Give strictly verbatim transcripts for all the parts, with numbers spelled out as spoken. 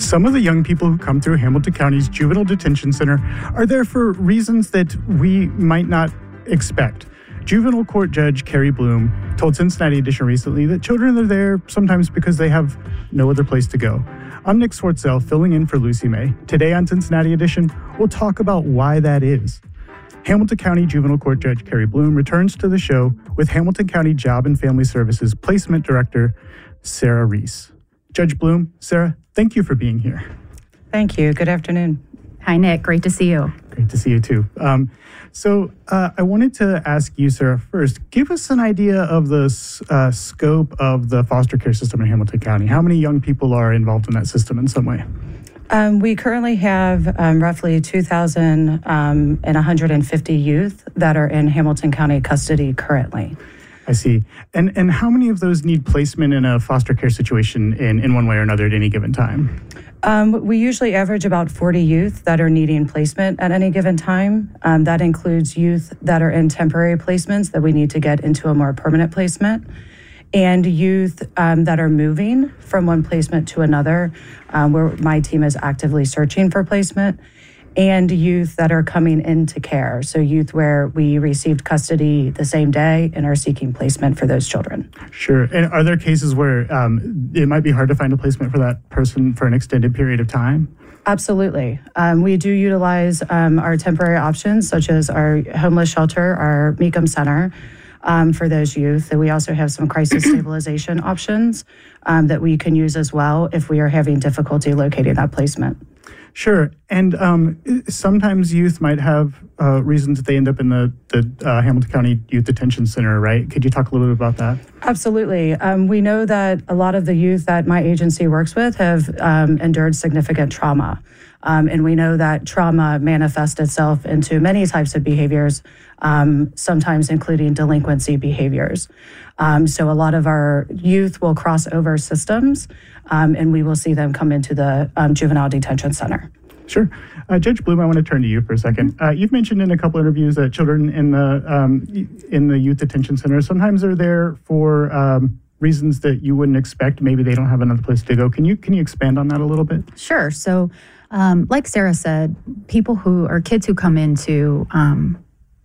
Some of the young people who come through Hamilton County's Juvenile Detention Center are there for reasons that we might not expect. Juvenile court judge Carrie Bloom told Cincinnati Edition recently that children are there sometimes because they have no other place to go. I'm Nick Swartzell, filling in for Lucy May. Today on Cincinnati Edition, we'll talk about why that is. Hamilton County Juvenile Court Judge Carrie Bloom returns to the show with Hamilton County Job and Family Services Placement Director Sarah Reese. Judge Bloom, Sarah, thank you for being here. Thank you. Good afternoon. Hi, Nick. Great to see you. Great to see you, too. Um, so uh, I wanted to ask you, Sarah, first, give us an idea of the uh, scope of the foster care system in Hamilton County. How many young people are involved in that system in some way? Um, we currently have um, roughly two thousand um, and one hundred fifty youth that are in Hamilton County custody currently. I see. And and how many of those need placement in a foster care situation in, in one way or another at any given time? Um, we usually average about forty youth that are needing placement at any given time. Um, that includes youth that are in temporary placements that we need to get into a more permanent placement, and youth um, that are moving from one placement to another, um, where my team is actively searching for placement, and youth that are coming into care. So youth where we received custody the same day and are seeking placement for those children. Sure. And are there cases where um, it might be hard to find a placement for that person for an extended period of time? Absolutely. Um, we do utilize um, our temporary options, such as our homeless shelter, our Mecum Center, um, for those youth. And we also have some crisis stabilization options um, that we can use as well if we are having difficulty locating that placement. Sure. And um, sometimes youth might have uh, reasons that they end up in the, the uh, Hamilton County Youth Detention Center, right? Could you talk a little bit about that? Absolutely. Um, we know that a lot of the youth that my agency works with have um, endured significant trauma. Um, and we know that trauma manifests itself into many types of behaviors, um, sometimes including delinquency behaviors. Um, so a lot of our youth will cross over systems, um, and we will see them come into the um, Juvenile Detention Center. Sure. Uh, Judge Bloom, I want to turn to you for a second. Uh, you've mentioned in a couple interviews that children in the um, in the youth detention center sometimes are there for um, reasons that you wouldn't expect. Maybe they don't have another place to go. Can you can you expand on that a little bit? Sure. So, um, like Sarah said, people who are kids who come into um,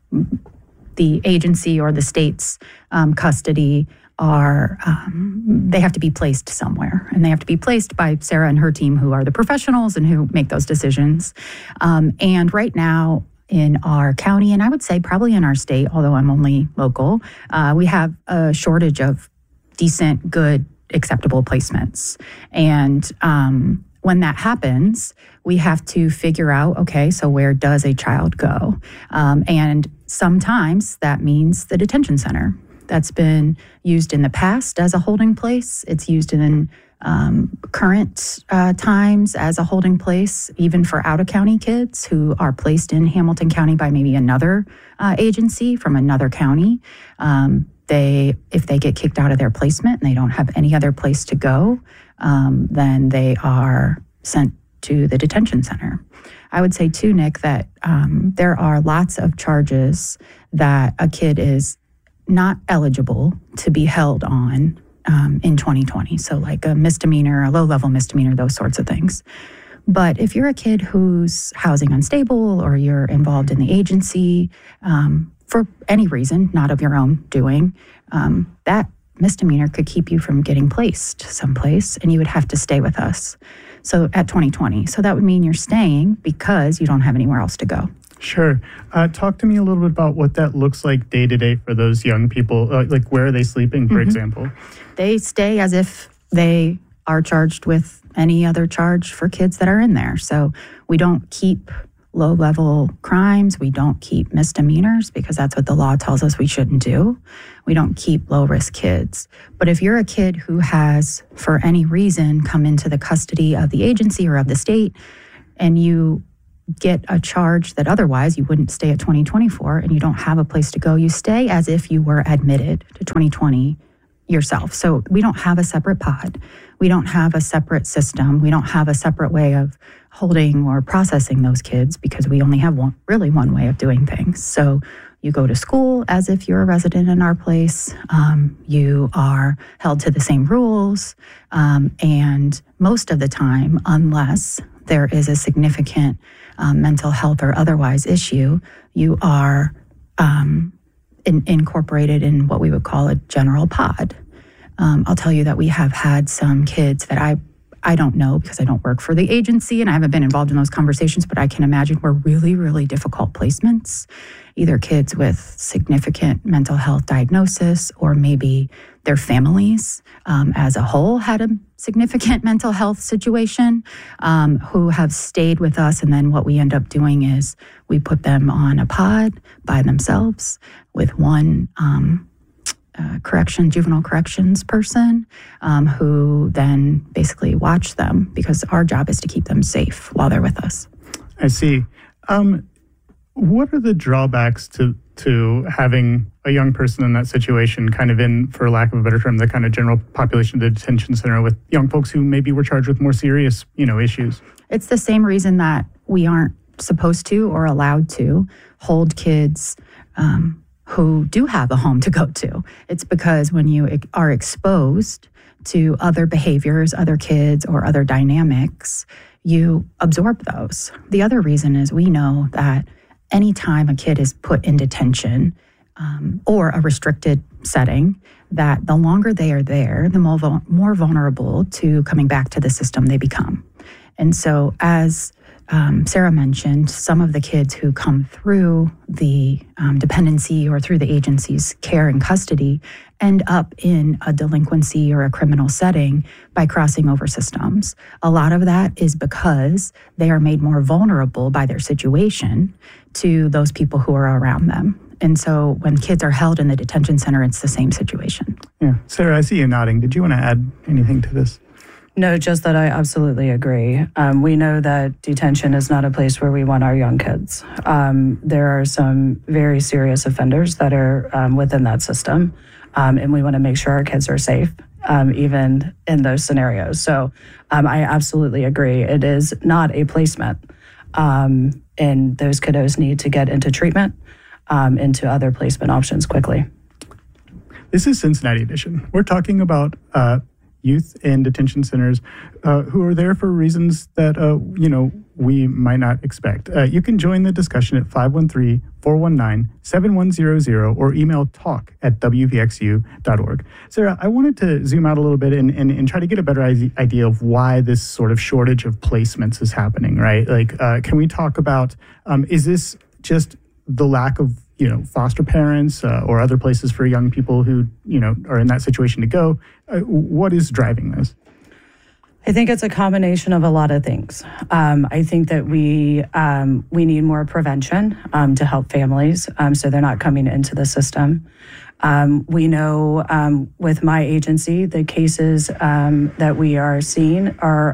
the agency or the state's um, custody are, um, they have to be placed somewhere, and they have to be placed by Sarah and her team, who are the professionals and who make those decisions. Um, and right now in our county, and I would say probably in our state, although I'm only local, uh, we have a shortage of decent, good, acceptable placements. And um, when that happens, we have to figure out, okay, so where does a child go? Um, and sometimes that means the detention center. That's been used in the past as a holding place. It's used in um, current uh, times as a holding place, even for out-of-county kids who are placed in Hamilton County by maybe another uh, agency from another county. Um, they, if they get kicked out of their placement and they don't have any other place to go, um, then they are sent to the detention center. I would say too, Nick, that um, there are lots of charges that a kid is not eligible to be held on um, in twenty twenty. So like a misdemeanor, a low-level misdemeanor, those sorts of things. But if you're a kid who's housing unstable or you're involved in the agency um, for any reason, not of your own doing, um, that misdemeanor could keep you from getting placed someplace, and you would have to stay with us. So at twenty twenty. So that would mean you're staying because you don't have anywhere else to go. Sure. Uh, talk to me a little bit about what that looks like day to day for those young people. Uh, like, where are they sleeping, for mm-hmm. example? They stay as if they are charged with any other charge for kids that are in there. So we don't keep low-level crimes. We don't keep misdemeanors because that's what the law tells us we shouldn't do. We don't keep low-risk kids. But if you're a kid who has, for any reason, come into the custody of the agency or of the state, and you get a charge that otherwise you wouldn't stay at twenty twenty for, and you don't have a place to go, you stay as if you were admitted to twenty twenty yourself. So we don't have a separate pod. We don't have a separate system. We don't have a separate way of holding or processing those kids because we only have one, really one way of doing things. So You go to school as if you're a resident in our place. Um, you are held to the same rules. Um, and most of the time, unless there is a significant um, mental health or otherwise issue, you are um, in, incorporated in what we would call a general pod. Um, I'll tell you that we have had some kids that I I don't know because I don't work for the agency and I haven't been involved in those conversations, but I can imagine were really, really difficult placements, either kids with significant mental health diagnosis or maybe their families um, as a whole had a significant mental health situation um, who have stayed with us. And then what we end up doing is we put them on a pod by themselves with one um, Uh, correction, juvenile corrections person um, who then basically watch them because our job is to keep them safe while they're with us. I see. Um, what are the drawbacks to to having a young person in that situation, kind of in, for lack of a better term, the kind of general population of the detention center with young folks who maybe were charged with more serious, you know, issues? It's the same reason that we aren't supposed to or allowed to hold kids um, who do have a home to go to. It's because when you are exposed to other behaviors, other kids, or other dynamics, you absorb those. The other reason is we know that anytime a kid is put in detention um, or a restricted setting, that the longer they are there, the more, vul- more vulnerable to coming back to the system they become. And so as Um, Sarah mentioned, some of the kids who come through the um, dependency or through the agency's care and custody end up in a delinquency or a criminal setting by crossing over systems. A lot of that is because they are made more vulnerable by their situation to those people who are around them. And so when kids are held in the detention center, it's the same situation. Yeah. Sarah, I see you nodding. Did you want to add anything to this? No, just that I absolutely agree. Um, we know that detention is not a place where we want our young kids. Um, there are some very serious offenders that are um, within that system, um, and we want to make sure our kids are safe, um, even in those scenarios. So um, I absolutely agree. It is not a placement, um, and those kiddos need to get into treatment, um, into other placement options quickly. This is Cincinnati Edition. We're talking about uh, youth in detention centers uh, who are there for reasons that, uh, you know, we might not expect. Uh, you can join the discussion at five one three, four one nine, seven one zero zero or email talk at w v x u dot org. Sarah, I wanted to zoom out a little bit and, and, and try to get a better idea of why this sort of shortage of placements is happening, right? Like, uh, can we talk about, um, is this just the lack of, you know, foster parents uh, or other places for young people who, you know, are in that situation to go? Uh, what is driving this? I think it's a combination of a lot of things. Um, I think that we um, we need more prevention um, to help families um, so they're not coming into the system. Um, we know um, with my agency, the cases um, that we are seeing are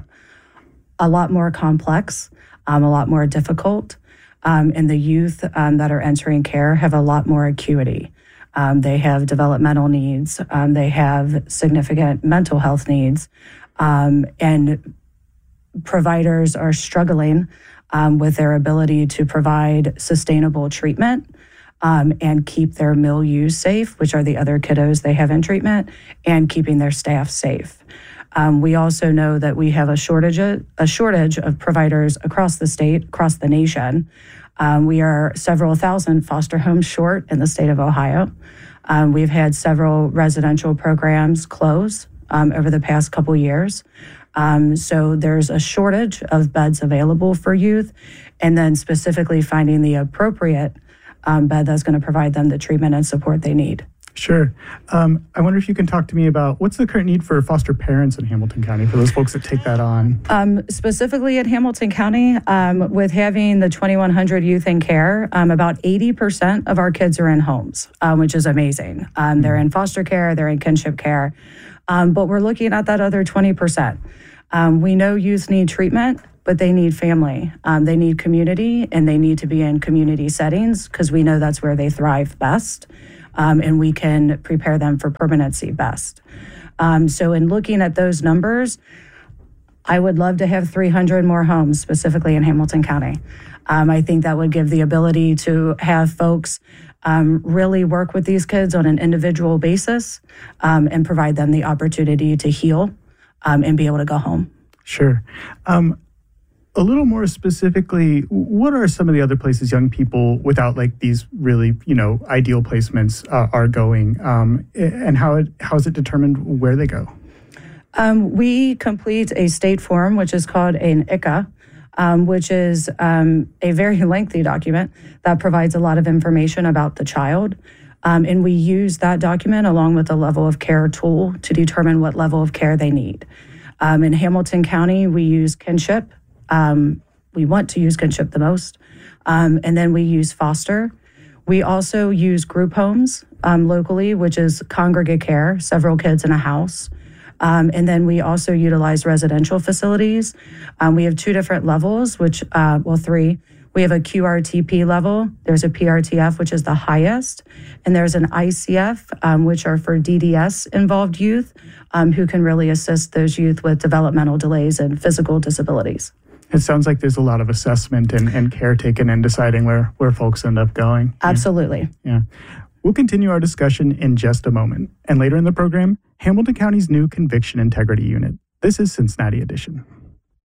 a lot more complex, um, a lot more difficult. Um, and the youth um, that are entering care have a lot more acuity. Um, they have developmental needs. Um, they have significant mental health needs. Um, and providers are struggling um, with their ability to provide sustainable treatment um, and keep their milieu safe, which are the other kiddos they have in treatment, and keeping their staff safe. Um, we also know that we have a shortage, a shortage of providers across the state, across the nation. Um, we are several thousand foster homes short in the state of Ohio. Um, we've had several residential programs close um, over the past couple years. Um, so there's a shortage of beds available for youth, and then specifically finding the appropriate um, bed that's going to provide them the treatment and support they need. Sure. Um, I wonder if you can talk to me about what's the current need for foster parents in Hamilton County for those folks that take that on? Um, specifically in Hamilton County, um, with having the twenty-one hundred youth in care, um, about eighty percent of our kids are in homes, um, which is amazing. Um, they're in foster care, they're in kinship care, um, but we're looking at that other twenty percent. Um, we know youth need treatment, but they need family. Um, they need community, and they need to be in community settings because we know that's where they thrive best. Um, and we can prepare them for permanency best. Um, so in looking at those numbers, I would love to have three hundred more homes, specifically in Hamilton County. Um, I think that would give the ability to have folks um, really work with these kids on an individual basis um, and provide them the opportunity to heal um, and be able to go home. Sure. Um, a little more specifically, what are some of the other places young people without like these really, you know, ideal placements uh, are going, um, and how it, how is it determined where they go? Um, we complete a state form, which is called an I C A, um, which is um, a very lengthy document that provides a lot of information about the child. Um, and we use that document along with the level of care tool to determine what level of care they need. Um, in Hamilton County, we use kinship. Um, we want to use kinship the most. Um, and then we use foster. We also use group homes um, locally, which is congregate care, several kids in a house. Um, and then we also utilize residential facilities. Um, we have two different levels, which, uh, well, three. We have a Q R T P level. There's a P R T F, which is the highest. And there's an I C F, um, which are for D D S-involved youth, um, who can really assist those youth with developmental delays and physical disabilities. It sounds like there's a lot of assessment and, and care taken in deciding where, where folks end up going. Absolutely. Yeah. yeah. We'll continue our discussion in just a moment. And later in the program, Hamilton County's new Conviction Integrity Unit. This is Cincinnati Edition.